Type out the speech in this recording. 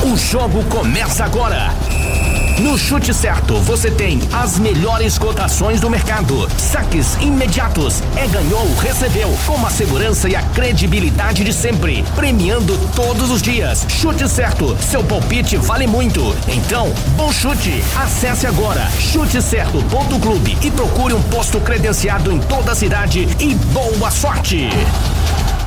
O jogo começa agora. No Chute Certo, você tem as melhores cotações do mercado. Saques imediatos. Ganhou, recebeu. Com a segurança e a credibilidade de sempre. Premiando todos os dias. Chute Certo, seu palpite vale muito. Então, bom chute. Acesse agora chutecerto.clube e procure um posto credenciado em toda a cidade e boa sorte.